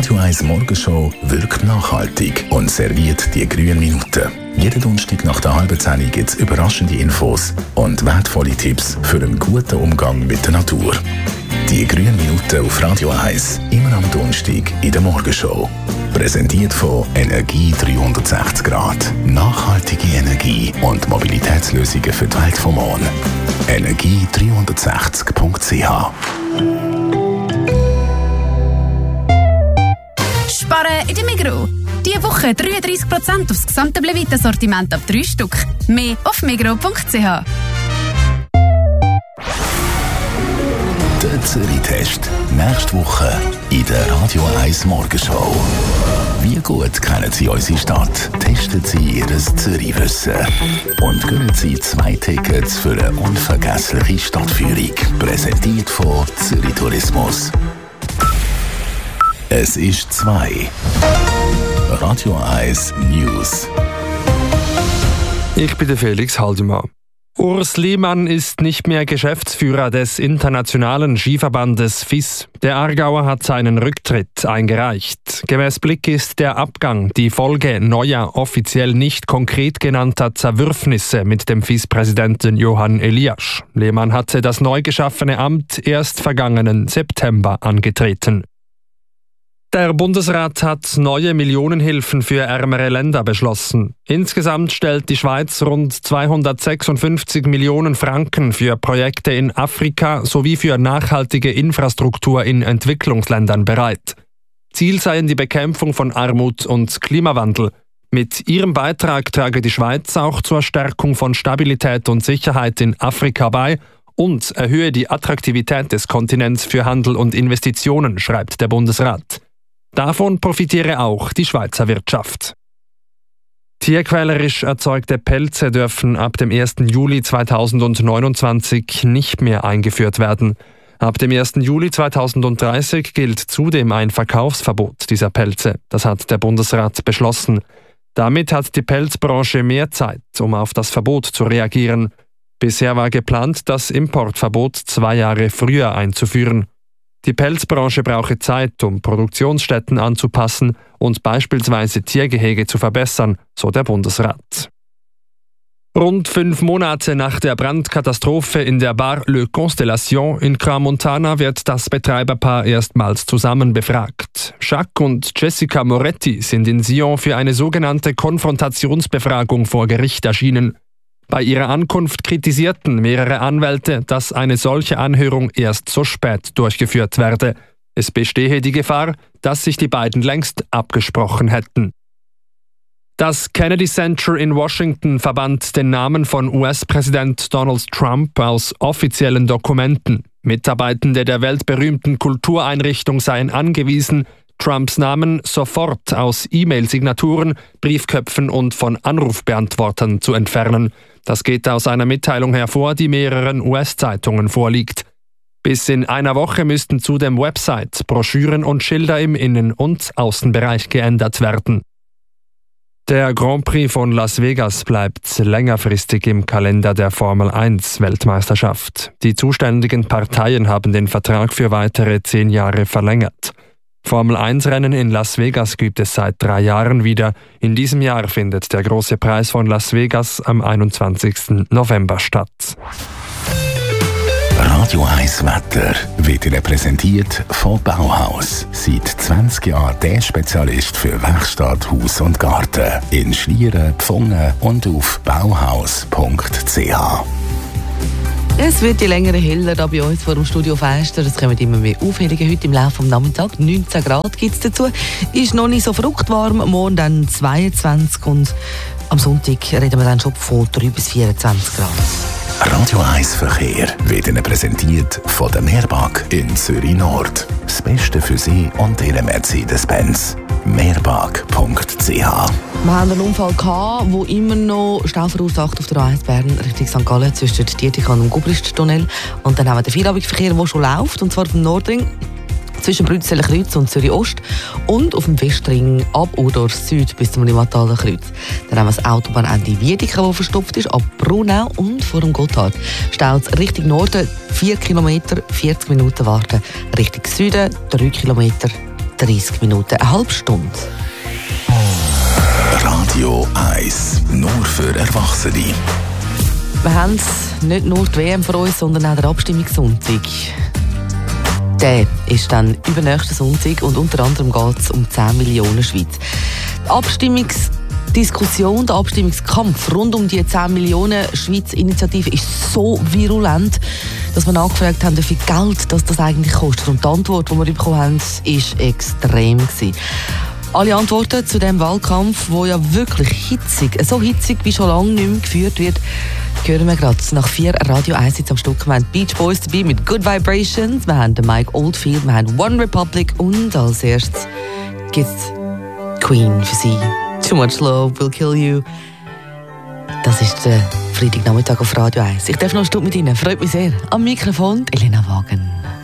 Radio 1 Morgenshow wirkt nachhaltig und serviert die grünen Minuten. Jeden Donnerstag nach der halben 10 gibt es überraschende Infos und wertvolle Tipps für einen guten Umgang mit der Natur. Die grünen Minuten auf Radio 1, immer am Donnerstag in der Morgenshow. Präsentiert von Energie 360 Grad. Nachhaltige Energie und Mobilitätslösungen für die Welt vom Morgen. Energie360.ch. Sparen in der Migros. Diese Woche 33% aufs gesamte Blevita-Sortiment ab 3 Stück. Mehr auf migros.ch. Der Zürich-Test. Nächste Woche in der Radio 1 Morgenshow. Wie gut kennen Sie unsere Stadt? Testen Sie Ihr Zürich-Wissen. Und gönnen Sie 2 Tickets für eine unvergessliche Stadtführung. Präsentiert von Zürich Tourismus. Es ist 2. Radio 1 News. Ich bin der Felix Haldimann. Urs Lehmann ist nicht mehr Geschäftsführer des internationalen Skiverbandes FIS. Der Aargauer hat seinen Rücktritt eingereicht. Gemäß Blick ist der Abgang die Folge neuer, offiziell nicht konkret genannter Zerwürfnisse mit dem FIS-Präsidenten Johann Eliasch. Lehmann hatte das neu geschaffene Amt erst vergangenen September angetreten. Der Bundesrat hat neue Millionenhilfen für ärmere Länder beschlossen. Insgesamt stellt die Schweiz rund 256 Millionen Franken für Projekte in Afrika sowie für nachhaltige Infrastruktur in Entwicklungsländern bereit. Ziel seien die Bekämpfung von Armut und Klimawandel. Mit ihrem Beitrag trage die Schweiz auch zur Stärkung von Stabilität und Sicherheit in Afrika bei und erhöhe die Attraktivität des Kontinents für Handel und Investitionen, schreibt der Bundesrat. Davon profitiere auch die Schweizer Wirtschaft. Tierquälerisch erzeugte Pelze dürfen ab dem 1. Juli 2029 nicht mehr eingeführt werden. Ab dem 1. Juli 2030 gilt zudem ein Verkaufsverbot dieser Pelze. Das hat der Bundesrat beschlossen. Damit hat die Pelzbranche mehr Zeit, um auf das Verbot zu reagieren. Bisher war geplant, das Importverbot 2 Jahre früher einzuführen. Die Pelzbranche brauche Zeit, um Produktionsstätten anzupassen und beispielsweise Tiergehege zu verbessern, so der Bundesrat. Rund 5 Monate nach der Brandkatastrophe in der Bar Le Constellation in Crans-Montana wird das Betreiberpaar erstmals zusammen befragt. Jacques und Jessica Moretti sind in Sion für eine sogenannte Konfrontationsbefragung vor Gericht erschienen. Bei ihrer Ankunft kritisierten mehrere Anwälte, dass eine solche Anhörung erst so spät durchgeführt werde. Es bestehe die Gefahr, dass sich die beiden längst abgesprochen hätten. Das Kennedy Center in Washington verband den Namen von US-Präsident Donald Trump aus offiziellen Dokumenten. Mitarbeitende der weltberühmten Kultureinrichtung seien angewiesen, Trumps Namen sofort aus E-Mail-Signaturen, Briefköpfen und von Anrufbeantwortern zu entfernen. Das geht aus einer Mitteilung hervor, die mehreren US-Zeitungen vorliegt. Bis in einer Woche müssten zudem Website, Broschüren und Schilder im Innen- und Außenbereich geändert werden. Der Grand Prix von Las Vegas bleibt längerfristig im Kalender der Formel-1-Weltmeisterschaft. Die zuständigen Parteien haben den Vertrag für weitere 10 Jahre verlängert. Formel-1-Rennen in Las Vegas gibt es seit 3 Jahren wieder. In diesem Jahr findet der große Preis von Las Vegas am 21. November statt. Radio 1 Wetter wird Ihnen präsentiert von Bauhaus. Seit 20 Jahren der Spezialist für Werkstatt, Haus und Garten. In Schlieren, Pfungen und auf bauhaus.ch. Es wird die längere heller da bei uns vor dem Studiofenster. Es kommen immer mehr Aufhellungen heute im Laufe des Nachmittags. 19 Grad gibt es dazu. Ist noch nicht so verrückt warm. Morgen dann 22 und am Sonntag reden wir dann schon von 3 bis 24 Grad. Radio 1 Verkehr wird Ihnen präsentiert von der Meerbag in Zürich Nord. Das Beste für Sie und Ihren Mercedes-Benz. Meerbag.ch. Wir haben einen Unfall gehabt, der immer noch Stau verursacht auf der A1 Bern Richtung St. Gallen zwischen Dietikon und dem Gubrist-Tunnel. Und dann haben wir den Feierabendverkehr, der schon läuft, und zwar vom Nordring zwischen Brützeler-Kreuz und Zürich-Ost und auf dem Westring ab Urdorf Süd bis zum Limataler Kreuz. Dann haben wir das Autobahnende Wiedeke, das verstopft ist, ab Brunau und vor dem Gotthard. Staut Richtung Norden 4 Kilometer, 40 Minuten warten. Richtung Süden 3 Kilometer, 30 Minuten, eine halbe Stunde. Radio 1, nur für Erwachsene. Wir haben nicht nur die WM vor uns, sondern auch den Abstimmungssonntag. Der ist dann übernächsten Sonntag und unter anderem geht es um 10 Millionen Schweiz. Die Abstimmungsdiskussion, der Abstimmungskampf rund um die 10 Millionen Schweiz-Initiative ist so virulent, dass wir nachgefragt haben, wie viel Geld das eigentlich kostet. Und die Antwort, die wir bekommen haben, war extrem gewesen. Alle Antworten zu diesem Wahlkampf, der ja wirklich hitzig, so hitzig wie schon lange nicht mehr geführt wird, hören wir gerade nach 4 Radio 1 am Stück. Wir haben Beach Boys dabei mit Good Vibrations, wir haben Mike Oldfield, wir haben One Republic und als erstes gibt es Queen für Sie. Too Much Love Will Kill You. Das ist der Freitagnachmittag auf Radio 1. Ich darf noch ein Stück mit Ihnen, freut mich sehr. Am Mikrofon Elena Wagen.